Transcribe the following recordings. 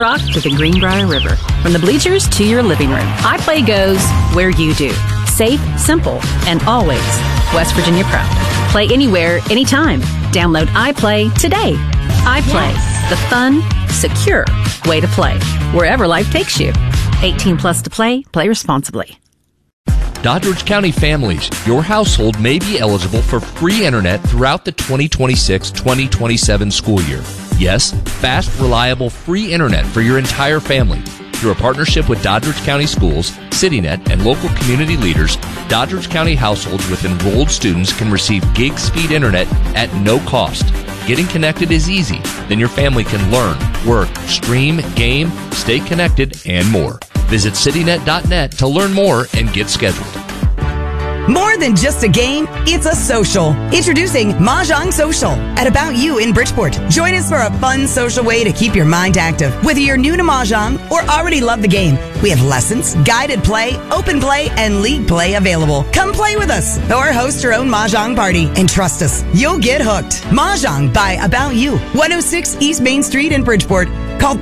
Rock to the Greenbrier River. From the bleachers to your living room, iPlay goes where you do. Safe, simple, and always West Virginia proud. Play anywhere, anytime. Download iPlay today. iPlay, the fun, secure way to play. Wherever life takes you. 18 plus to play. Play responsibly. Doddridge County families, your household may be eligible for free internet throughout the 2026-2027 school year. Yes, fast, reliable, free internet for your entire family. Through a partnership with Doddridge County Schools, CityNet, and local community leaders, Doddridge County households with enrolled students can receive gig speed internet at no cost. Getting connected is easy. Then your family can learn, work, stream, game, stay connected, and more. Visit citynet.net to learn more and get scheduled. More than just a game, it's a social. Introducing Mahjong Social at About You in Bridgeport. Join us for a fun social way to keep your mind active. Whether you're new to Mahjong or already love the game, we have lessons, guided play, open play, and league play available. Come play with us or host your own Mahjong party. And trust us, you'll get hooked. Mahjong by About You, 106 East Main Street in Bridgeport. Call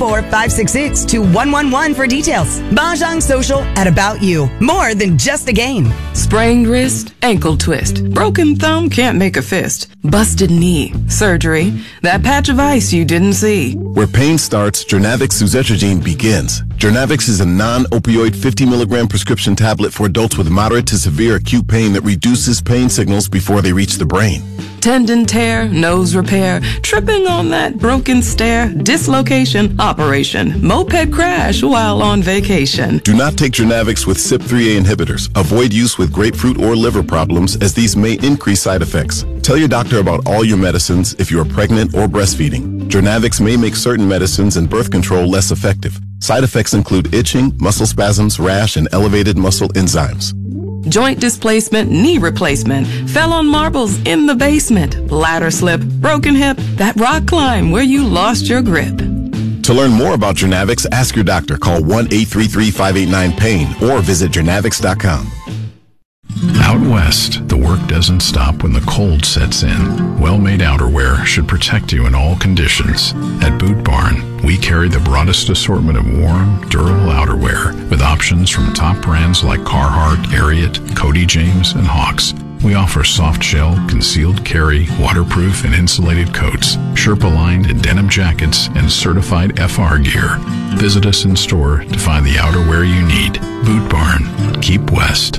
304-566-2111 for details. Mahjong Social at About You. More than just a game. Sprained wrist, ankle twist, broken thumb, can't make a fist, busted knee, surgery, that patch of ice you didn't see. Where pain starts, Jernavix suzetrigine begins. Jernavix is a non-opioid 50 milligram prescription tablet for adults with moderate to severe acute pain that reduces pain signals before they reach the brain. Tendon tear, nose repair, tripping on that broken stair, dislocation, operation, moped crash while on vacation. Do not take Jernavix with CYP3A inhibitors. Avoid use with grapefruit or liver problems, as these may increase side effects. Tell your doctor about all your medicines if you are pregnant or breastfeeding. Jernavix may make certain medicines and birth control less effective. Side effects include itching, muscle spasms, rash, and elevated muscle enzymes. Joint displacement, knee replacement, fell on marbles in the basement, ladder slip, broken hip, that rock climb where you lost your grip. To learn more about Jernavix, ask your doctor. Call 1-833-589-PAIN or visit jernavix.com. Out west, the work doesn't stop when the cold sets in. Well-made outerwear should protect you in all conditions. At Boot Barn, we carry the broadest assortment of warm, durable outerwear with options from top brands like Carhartt, Ariat, Cody James, and Hawks. We offer soft shell, concealed carry, waterproof and insulated coats, Sherpa-lined and denim jackets, and certified FR gear. Visit us in store to find the outerwear you need. Boot Barn. Keep west.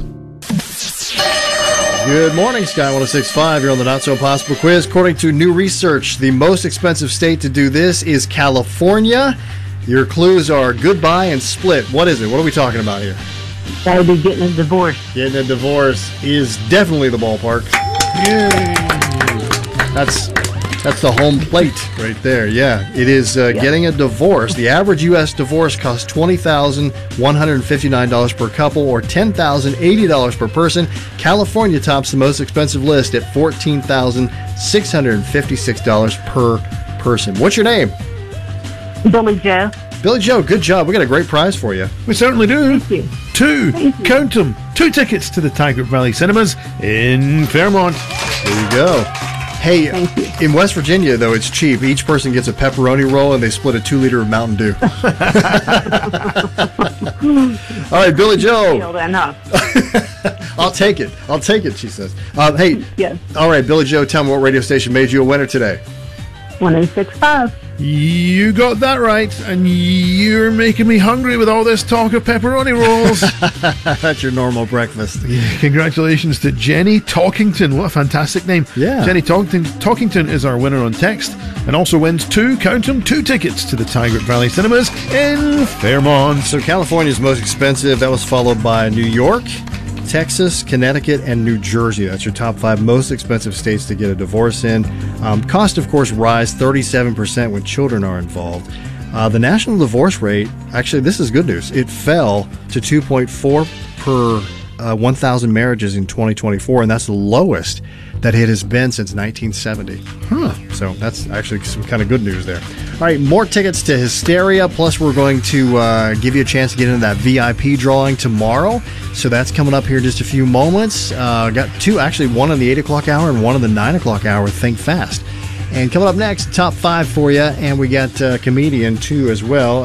Good morning, Sky 106.5. You're on the Not So Impossible quiz. According to new research, the most expensive state to do this is California. Your clues are goodbye and split. What is it? What are we talking about here? That would be getting a divorce. Getting a divorce is definitely the ballpark. Yay! That's the home plate right there. Yeah, it is getting a divorce. The average U.S. divorce costs $20,159 per couple or $10,080 per person. California tops the most expensive list at $14,656 per person. What's your name? Billy Joe. Billy Joe, good job. We got a great prize for you. We certainly do. Thank you. Count them, 2 tickets to the Tiger Valley Cinemas in Fairmont. There you go. Hey, in West Virginia, though, it's cheap. Each person gets a pepperoni roll, and they split a 2-liter of Mountain Dew. All right, Billy Joe. I'll take it. I'll take it, she says. Hey, yes. All right, Billy Joe, tell me what radio station made you a winner today. 106.5. You got that right, and you're making me hungry with all this talk of pepperoni rolls. That's your normal breakfast. Yeah, congratulations to Jenny Talkington. What a fantastic name. Yeah. Jenny Talkington is our winner on text and also wins 2 tickets to the Tiger Valley Cinemas in Fairmont. So California's most expensive. That was followed by New York, Texas, Connecticut, and New Jersey. That's your top 5 most expensive states to get a divorce in. Cost, of course, rise 37% when children are involved. The national divorce rate, actually, this is good news. It fell to 2.4 per 1,000 in 2024, and that's the lowest that it has been since 1970. So that's actually some kind of good news there. All right, more tickets to Hysteria, plus we're going to give you a chance to get into that VIP drawing tomorrow. So that's coming up here in just a few moments. Got 2, actually, one in the 8 o'clock hour and one in the 9 o'clock hour. Think fast. And coming up next, top 5 for you, and we got comedian too as well.